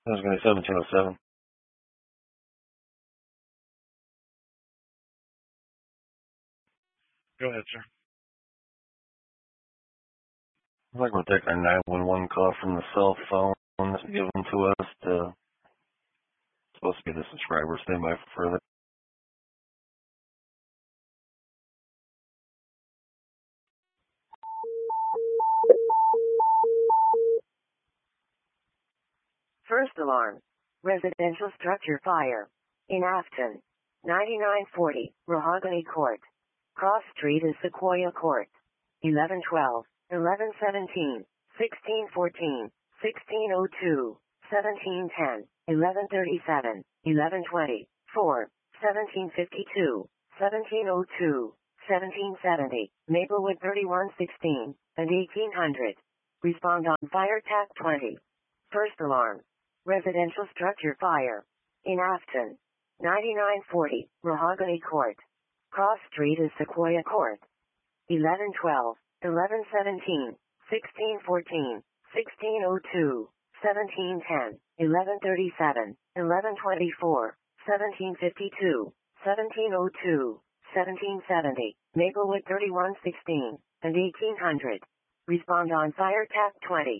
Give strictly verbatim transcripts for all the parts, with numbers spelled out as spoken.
I was going to seventeen oh seven. Go ahead, sir. I'd like to take a nine one one call from the cell phone that's given to us. To, supposed to be the subscriber. Stand by for further. First alarm. Residential structure fire. In Afton. ninety-nine forty, Mahogany Court. Cross Street is Sequoia Court. eleven twelve, eleven seventeen, sixteen fourteen, sixteen oh two, seventeen ten, eleven thirty-seven, eleven twenty, four, seventeen fifty-two, seventeen oh two, seventeen seventy, Maplewood thirty-one sixteen, and eighteen hundred. Respond on fire tac twenty. First alarm. Residential structure fire. In Afton. ninety-nine forty, Mahogany Court. Cross Street is Sequoia Court. eleven twelve, eleven seventeen, sixteen fourteen, sixteen oh two, seventeen ten, eleven thirty-seven, eleven twenty-four, seventeen fifty-two, seventeen oh two, seventeen seventy, Maplewood thirty-one sixteen, and eighteen hundred. Respond on fire tac twenty.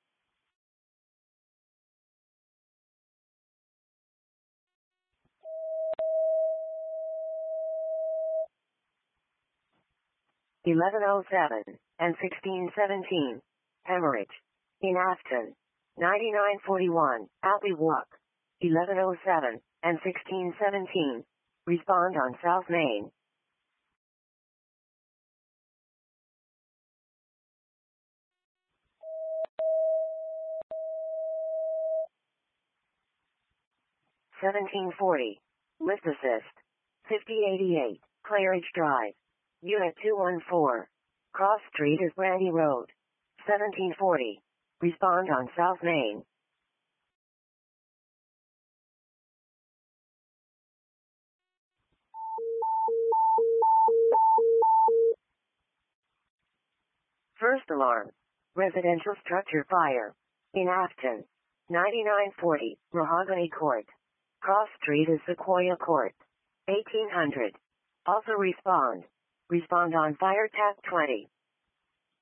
eleven oh seven, and sixteen seventeen. Hemorrhage. In Afton. ninety-nine forty-one, Abbey Walk. eleven oh seven, and sixteen seventeen. Respond on South Main. seventeen forty. Lift assist. fifty eighty-eight, Claridge Drive. Unit two one four. Cross Street is Brandy Road. seventeen forty. Respond on South Main. First alarm. Residential structure fire. In Afton. ninety-nine forty, Mahogany Court. Cross Street is Sequoia Court. eighteen hundred. Also respond. Respond on fire tac twenty.